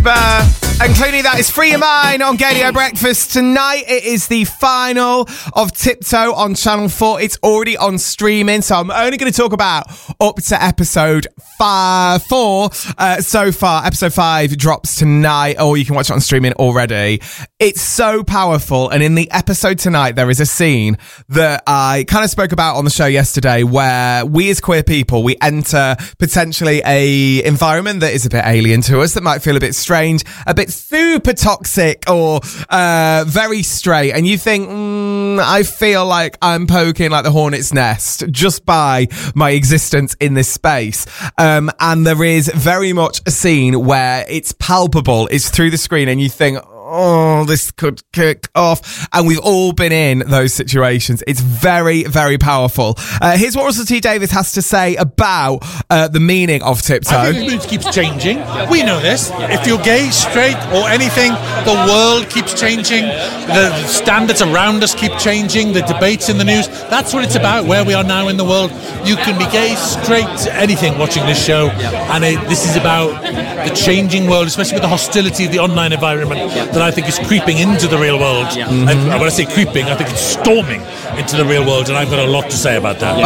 Burr and Clooney. That is Free Your Mind on Gadio Breakfast. Tonight it is the final of Tiptoe on Channel 4. It's already on streaming, so I'm only going to talk about up to episode 4 so far. Episode 5 drops tonight, or you can watch it on streaming already. It's so powerful, and in the episode tonight there is a scene that I kind of spoke about on the show yesterday where we as queer people, we enter potentially a environment that is a bit alien to us, that might feel a bit strange, a bit super toxic, or very straight, and you think, I feel like I'm poking like the hornet's nest just by my existence in this space. And there is very much a scene where it's palpable, it's through the screen, and you think, oh, this could kick off. And we've all been in those situations. It's very, very powerful. Here's what Russell T Davies has to say about the meaning of Tiptoe. I think the mood keeps changing. We know this. If you're gay, straight, or anything, the world keeps changing. The standards around us keep changing. The debates in the news. That's what it's about, where we are now in the world. You can be gay, straight, anything watching this show. And this is about the changing world, especially with the hostility of the online environment that I think is creeping into the real world. And when I say creeping, I think it's storming into the real world, and I've got a lot to say about that.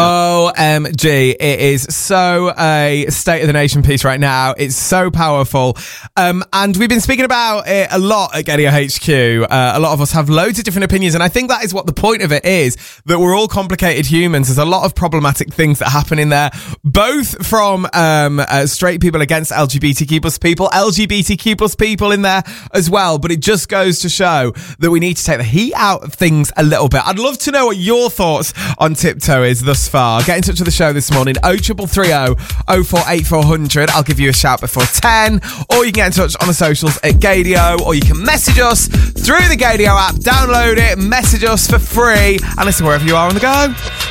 OMG, it is so a State of the Nation piece right now. It's so powerful. And we've been speaking about it a lot at Gadio HQ. A lot of us have loads of different opinions, and I think that is what the point of it is, that we're all complicated humans. There's a lot of problematic things that happen in there, both from straight people against LGBTQ plus people, LGBTQ plus people in there as well. But it just goes to show that we need to take the heat out of things a little bit. I'd love to know what your thoughts on Tiptoe is thus far. Get in touch with the show this morning, 0330 048400. I'll give you a shout before 10, or you can get in touch on the socials at Gadio, or you can message us through the Gadio app. Download it, message us for free, and listen wherever you are on the go.